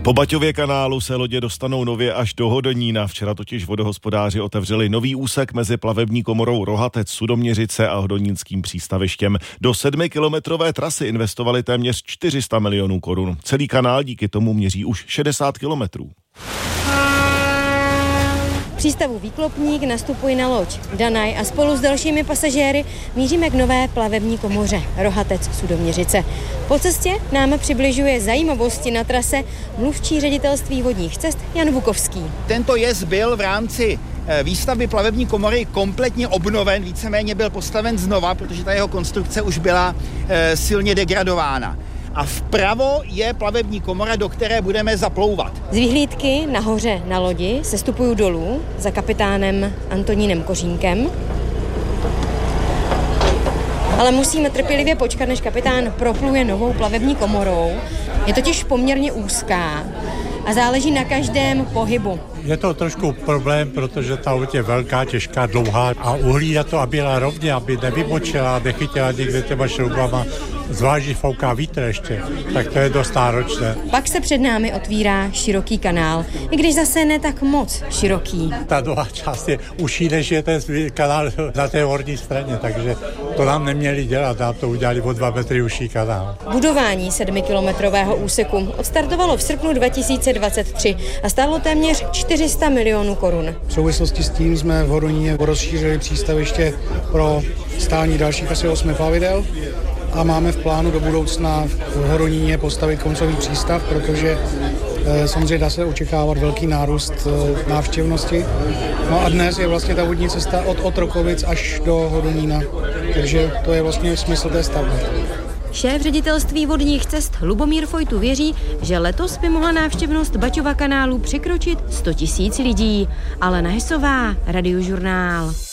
Po Baťově kanálu se lodě dostanou nově až do Hodonína. Včera totiž vodohospodáři otevřeli nový úsek mezi plavební komorou Rohatec, Sudoměřice a hodonínským přístavištěm. Do 7kilometrové trasy investovali téměř 400 milionů korun. Celý kanál díky tomu měří už 60 kilometrů. V přístavu Výklopník nastupuji na loď Danaj a spolu s dalšími pasažéry míříme k nové plavební komoře Rohatec, Sudoměřice. Po cestě nám přibližuje zajímavosti na trase mluvčí ředitelství vodních cest Jan Vukovský. Tento jez byl v rámci výstavby plavební komory kompletně obnoven, víceméně byl postaven znova, protože ta jeho konstrukce už byla silně degradována. A vpravo je plavební komora, do které budeme zaplouvat. Z vyhlídky nahoře na lodi sestupuju dolů za kapitánem Antonínem Kořínkem. Ale musíme trpělivě počkat, než kapitán propluje novou plavební komorou. Je totiž poměrně úzká a záleží na každém pohybu. Je to trošku problém, protože ta loď je velká, těžká, dlouhá a uhlídat to, aby byla rovně, aby nevymočila, nechytila někde těma šroubama, zvlášť fouká vítr ještě, tak to je dost náročné. Pak se před námi otvírá široký kanál, i když zase ne tak moc široký. Ta druhá část je užší, než je ten kanál na té horní straně, takže to nám neměli dělat, nám to udělali o 2 metry užší kanál. Budování 7kilometrového úseku odstartovalo v srpnu 2023 a stálo téměř 400 milionů korun. V souvislosti s tím jsme v Hodoníně rozšířili přístaviště pro stání dalších asi 8 plavidel a máme v plánu do budoucna v Hodoníně postavit koncový přístav, protože samozřejmě dá se očekávat velký nárůst návštěvnosti. No a dnes je vlastně ta vodní cesta od Otrokovic až do Hodonína, takže to je vlastně smysl té stavby. Šéf ředitelství vodních cest Lubomír Fojtu věří, že letos by mohla návštěvnost Baťova kanálu překročit 100 000 lidí. Alena Hesová, Radiožurnál.